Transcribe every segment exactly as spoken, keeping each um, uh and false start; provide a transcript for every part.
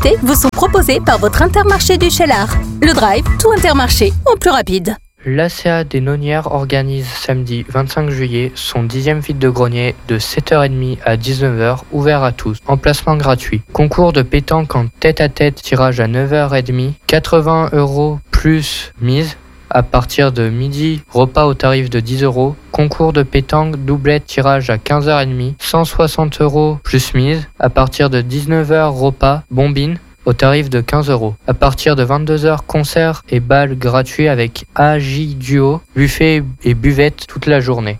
adaptés vous sont proposés par votre Intermarché du Cheylard. Le Drive, tout Intermarché, en plus rapide. L'A C A des Nonières organise samedi vingt-cinq juillet son dixième vide-grenier de sept heures trente à dix-neuf heures, ouvert à tous, emplacement gratuit. Concours de pétanque en tête-à-tête, tirage à neuf heures trente, quatre-vingts euros plus mise. À partir de midi, repas au tarif de dix euros. Concours de pétanque, doublette, tirage à quinze heures trente, cent soixante euros plus mise. À partir de dix-neuf heures, repas, bombine, au tarif de quinze euros. À partir de vingt-deux heures, concert et bal gratuit avec A J Duo, buffet et buvette toute la journée.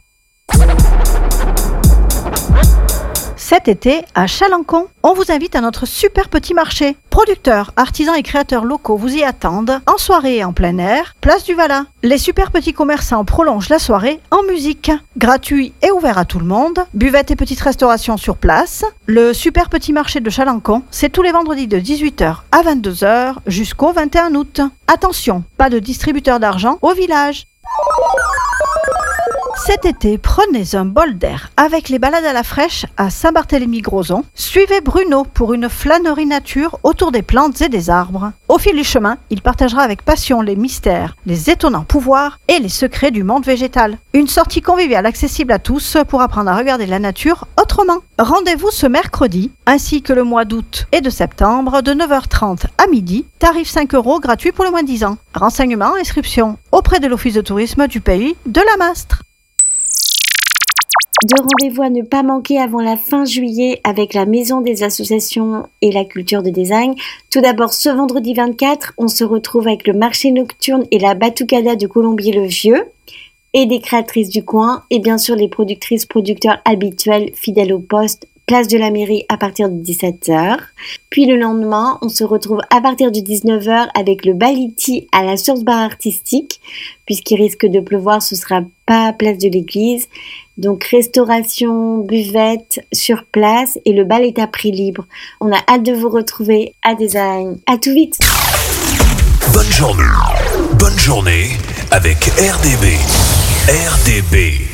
Cet été, à Chalancon, on vous invite à notre super petit marché. Producteurs, artisans et créateurs locaux vous y attendent, en soirée et en plein air, place du Vala. Les super petits commerçants prolongent la soirée en musique. Gratuit et ouvert à tout le monde, buvette et petite restauration sur place. Le super petit marché de Chalancon, c'est tous les vendredis de dix-huit heures à vingt-deux heures jusqu'au vingt et un août. Attention, pas de distributeur d'argent au village. Cet été, prenez un bol d'air avec les balades à la fraîche à Saint-Barthélemy-Grozon. Suivez Bruno pour une flânerie nature autour des plantes et des arbres. Au fil du chemin, il partagera avec passion les mystères, les étonnants pouvoirs et les secrets du monde végétal. Une sortie conviviale accessible à tous pour apprendre à regarder la nature autrement. Rendez-vous ce mercredi, ainsi que le mois d'août et de septembre, de neuf heures trente à midi, tarif cinq euros gratuit pour les moins de dix ans. Renseignements, inscription auprès de l'Office de tourisme du pays de la Mastre. Deux rendez-vous à ne pas manquer avant la fin juillet avec la Maison des associations et la culture de design. Tout d'abord, ce vendredi vingt-quatre, on se retrouve avec le marché nocturne et la Batucada de Colombier-le-Vieux et des créatrices du coin et bien sûr les productrices producteurs habituels fidèles au poste, place de la mairie à partir de dix-sept heures. Puis le lendemain, on se retrouve à partir de dix-neuf heures avec le Baliti à la Source Bar Artistique. Puisqu'il risque de pleuvoir, ce sera pas à place de l'église. Donc restauration, buvette sur place et le bal est à prix libre. On a hâte de vous retrouver à Design. À tout vite. Bonne journée. Bonne journée avec R D B. R D B.